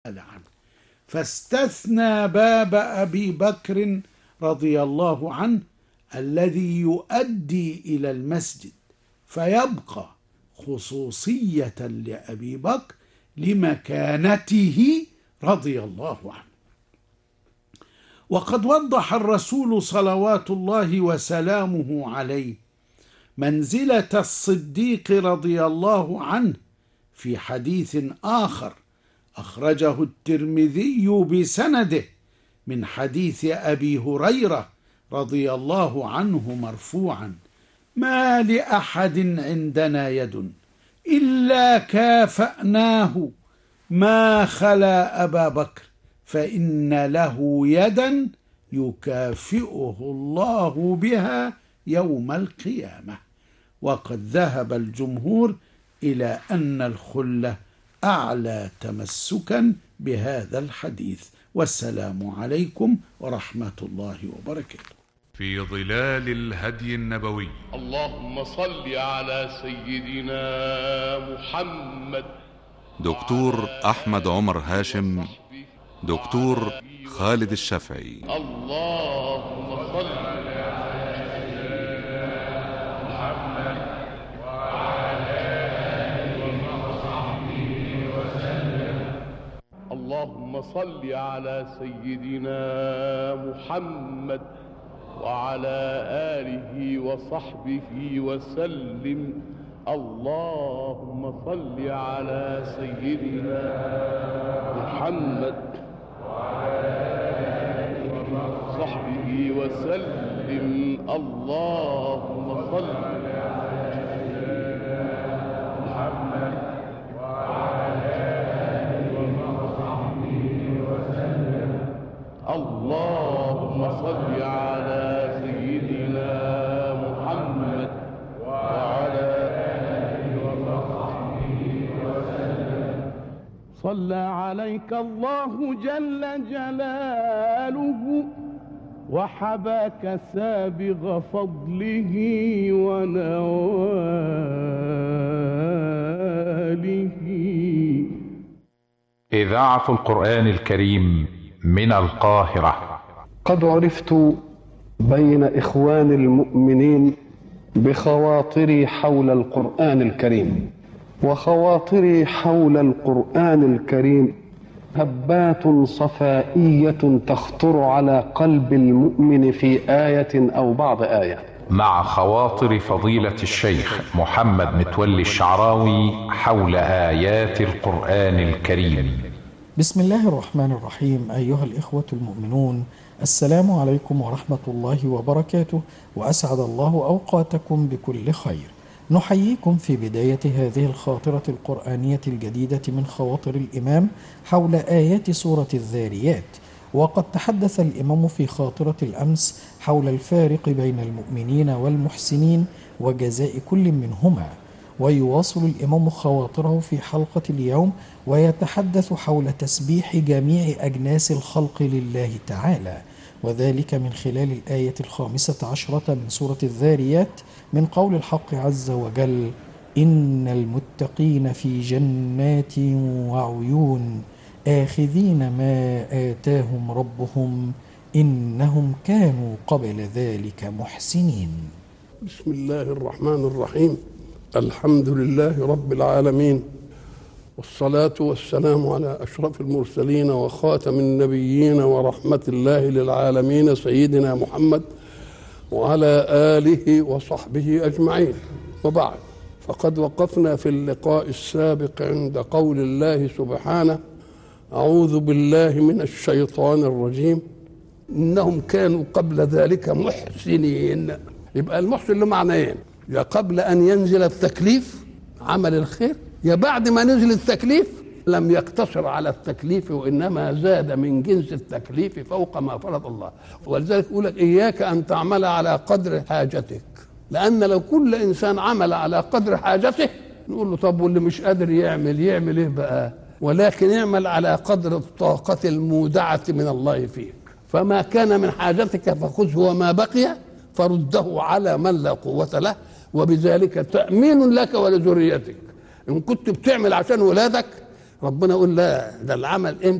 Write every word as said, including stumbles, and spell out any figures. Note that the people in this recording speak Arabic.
عنه، فاستثنى باب أبي بكر رضي الله عنه الذي يؤدي إلى المسجد، فيبقى خصوصية لأبي بكر لمكانته رضي الله عنه. وقد وضح الرسول صلوات الله وسلامه عليه منزلة الصديق رضي الله عنه في حديث آخر أخرجه الترمذي بسنده من حديث أبي هريرة رضي الله عنه مرفوعا: ما لأحد عندنا يد إلا كافأناه ما خلا أبا بكر، فإن له يدا يكافئه الله بها يوم القيامة. وقد ذهب الجمهور إلى أن الخلة أعلى تمسكا بهذا الحديث. والسلام عليكم ورحمة الله وبركاته. في ظلال الهدي النبوي. اللهم صل على سيدنا محمد. دكتور أحمد عمر هاشم، دكتور خالد الشافعي. اللهم صل على سيدنا محمد وعلى آله وصحبه وسلم. اللهم صل على سيدنا محمد وعلى آله وصحبه وسلم. اللهم صل على سيدنا محمد وعلى آله وصحبه وسلم. اللهم صل على سيدنا محمد وعلى آله وصحبه وسلم. اللهم صل على سيدنا محمد وعلى آله وصحبه وسلم. صلى عليك الله جل جلاله وحباك سابغ فضله ونواله. إذاعة القرآن الكريم من القاهرة. قد عرفت بين إخوان المؤمنين بخواطري حول القرآن الكريم، وخواطري حول القرآن الكريم هبات صفائية تخطر على قلب المؤمن في آية أو بعض آية. مع خواطر فضيلة الشيخ محمد متولي الشعراوي حول آيات القرآن الكريم. بسم الله الرحمن الرحيم. أيها الإخوة المؤمنون، السلام عليكم ورحمة الله وبركاته، وأسعد الله أوقاتكم بكل خير. نحييكم في بداية هذه الخاطرة القرآنية الجديدة من خواطر الإمام حول آيات سورة الذاريات. وقد تحدث الإمام في خاطرة الأمس حول الفارق بين المؤمنين والمحسنين وجزاء كل منهما، ويواصل الإمام خواطره في حلقة اليوم ويتحدث حول تسبيح جميع أجناس الخلق لله تعالى، وذلك من خلال الآية الخامسة عشرة من سورة الذاريات من قول الحق عز وجل: إن المتقين في جنات وعيون آخذين ما آتاهم ربهم إنهم كانوا قبل ذلك محسنين. بسم الله الرحمن الرحيم. الحمد لله رب العالمين، والصلاة والسلام على أشرف المرسلين وخاتم النبيين ورحمة الله للعالمين سيدنا محمد وعلى آله وصحبه أجمعين. وبعد، فقد وقفنا في اللقاء السابق عند قول الله سبحانه: أعوذ بالله من الشيطان الرجيم إنهم كانوا قبل ذلك محسنين. يبقى المحسن له معنيين: يا قبل أن ينزل التكليف عمل الخير، يا بعد ما نزل التكليف لم يقتصر على التكليف وإنما زاد من جنس التكليف فوق ما فرض الله. ولذلك يقول لك: إياك أن تعمل على قدر حاجتك، لأن لو كل إنسان عمل على قدر حاجته نقول له طب واللي مش قادر يعمل يعمل إيه بقى؟ ولكن اعمل على قدر الطاقة المودعة من الله فيك، فما كان من حاجتك فخذه وما بقي فرده على من لا قوة له، وبذلك تأمين لك ولذريتك. إن كنت بتعمل عشان ولادك ربنا يقول لا، ده العمل امتى؟